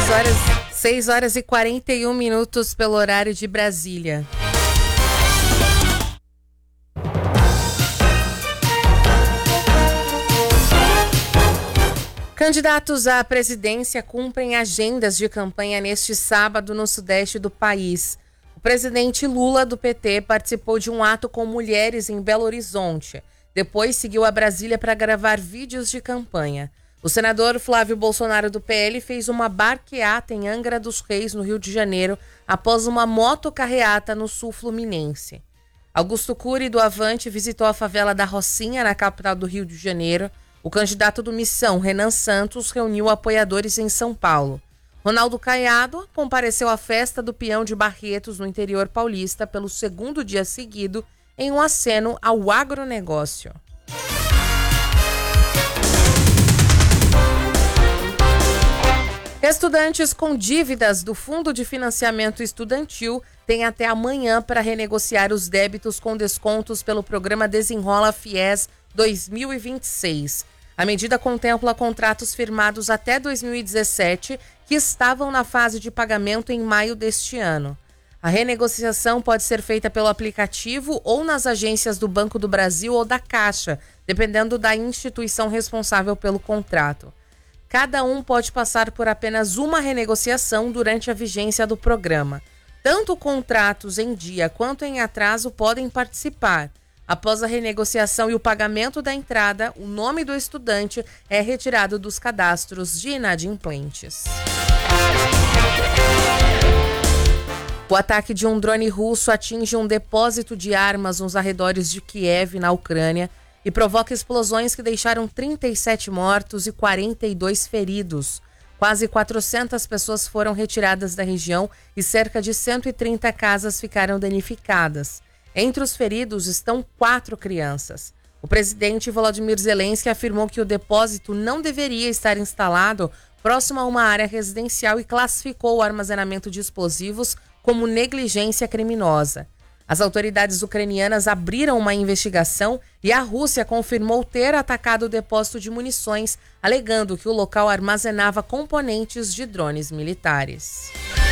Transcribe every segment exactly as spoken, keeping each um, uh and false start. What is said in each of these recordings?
seis horas, seis horas e quarenta e um minutos pelo horário de Brasília. Candidatos à presidência cumprem agendas de campanha neste sábado no sudeste do país. O presidente Lula, do P T, participou de um ato com mulheres em Belo Horizonte. Depois seguiu a Brasília para gravar vídeos de campanha. O senador Flávio Bolsonaro, do P L, fez uma barqueata em Angra dos Reis, no Rio de Janeiro, após uma motocarreata no sul fluminense. Augusto Cury, do Avante, visitou a favela da Rocinha, na capital do Rio de Janeiro. O candidato do Missão, Renan Santos, reuniu apoiadores em São Paulo. Ronaldo Caiado compareceu à festa do Peão de Barretos, no interior paulista, pelo segundo dia seguido, em um aceno ao agronegócio. Estudantes com dívidas do Fundo de Financiamento Estudantil têm até amanhã para renegociar os débitos com descontos pelo programa Desenrola Fies dois mil e vinte e seis. A medida contempla contratos firmados até dois mil e dezessete que estavam na fase de pagamento em maio deste ano. A renegociação pode ser feita pelo aplicativo ou nas agências do Banco do Brasil ou da Caixa, dependendo da instituição responsável pelo contrato. Cada um pode passar por apenas uma renegociação durante a vigência do programa. Tanto contratos em dia quanto em atraso podem participar. Após a renegociação e o pagamento da entrada, o nome do estudante é retirado dos cadastros de inadimplentes. O ataque de um drone russo atinge um depósito de armas nos arredores de Kiev, na Ucrânia, e provoca explosões que deixaram trinta e sete mortos e quarenta e dois feridos. Quase quatrocentas pessoas foram retiradas da região e cerca de cento e trinta casas ficaram danificadas. Entre os feridos estão quatro crianças. O presidente Volodymyr Zelensky afirmou que o depósito não deveria estar instalado próximo a uma área residencial e classificou o armazenamento de explosivos como negligência criminosa. As autoridades ucranianas abriram uma investigação e a Rússia confirmou ter atacado o depósito de munições, alegando que o local armazenava componentes de drones militares.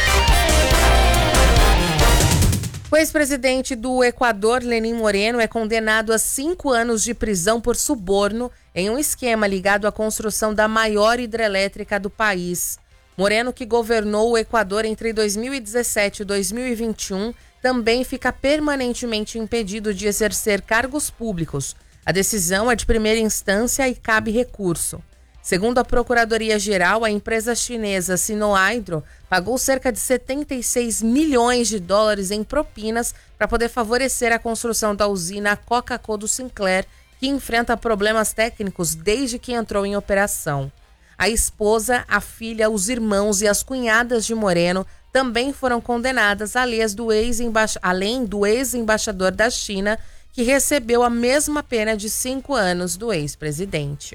O ex-presidente do Equador, Lenín Moreno, é condenado a cinco anos de prisão por suborno em um esquema ligado à construção da maior hidrelétrica do país. Moreno, que governou o Equador entre dois mil e dezessete e dois mil e vinte e um, também fica permanentemente impedido de exercer cargos públicos. A decisão é de primeira instância e cabe recurso. Segundo a Procuradoria-Geral, a empresa chinesa Sinohydro pagou cerca de setenta e seis milhões de dólares em propinas para poder favorecer a construção da usina Coca-Cola do Sinclair, que enfrenta problemas técnicos desde que entrou em operação. A esposa, a filha, os irmãos e as cunhadas de Moreno também foram condenadas do ex-embaix... além do ex-embaixador da China, que recebeu a mesma pena de cinco anos do ex-presidente.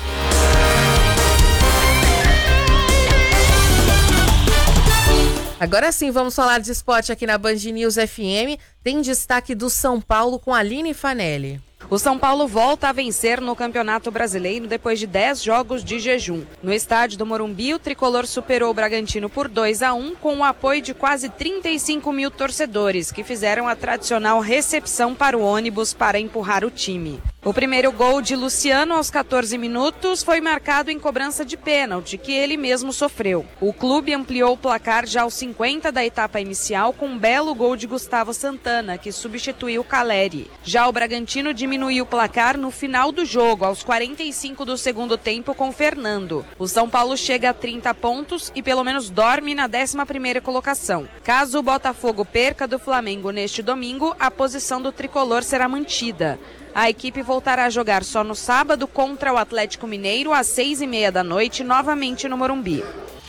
Agora sim, vamos falar de esporte aqui na Band News F M. Tem destaque do São Paulo com Aline Fanelli. O São Paulo volta a vencer no Campeonato Brasileiro depois de dez jogos de jejum. No estádio do Morumbi, o tricolor superou o Bragantino por dois a um com o apoio de quase trinta e cinco mil torcedores, que fizeram a tradicional recepção para o ônibus para empurrar o time. O primeiro gol de Luciano aos quatorze minutos foi marcado em cobrança de pênalti, que ele mesmo sofreu. O clube ampliou o placar já aos cinquenta da etapa inicial com um belo gol de Gustavo Santana, que substituiu Caleri. Já o Bragantino diminuiu o placar no final do jogo, aos quarenta e cinco do segundo tempo, com Fernando. O São Paulo chega a trinta pontos e pelo menos dorme na décima primeira colocação. Caso o Botafogo perca do Flamengo neste domingo, a posição do tricolor será mantida. A equipe voltará a jogar só no sábado contra o Atlético Mineiro às seis e meia da noite, novamente no Morumbi.